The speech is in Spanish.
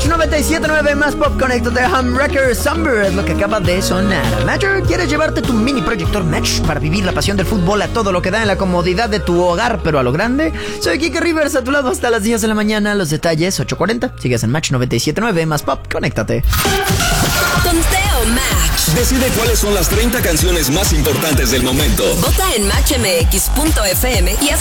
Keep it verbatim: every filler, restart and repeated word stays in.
Match noventa y siete punto nueve más pop, conéctate. Humwrecker Summer es lo que acaba de sonar. Matcher, ¿quieres llevarte tu mini proyector Match para vivir la pasión del fútbol a todo lo que da en la comodidad de tu hogar, pero a lo grande? Soy Kike Rivers, a tu lado hasta las diez de la mañana. Los detalles, ocho cuarenta. Sigues en Match noventa y siete punto nueve más pop, conéctate. Conteo Match. Decide cuáles son las treinta canciones más importantes del momento. Vota en match m x punto f m y haz